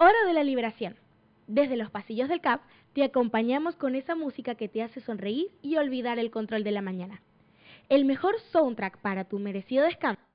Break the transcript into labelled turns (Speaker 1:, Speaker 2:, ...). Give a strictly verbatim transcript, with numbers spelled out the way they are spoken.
Speaker 1: Hora de la liberación. Desde los pasillos del C A P te acompañamos con esa música que te hace sonreír y olvidar el control de la mañana. El mejor soundtrack para tu merecido descanso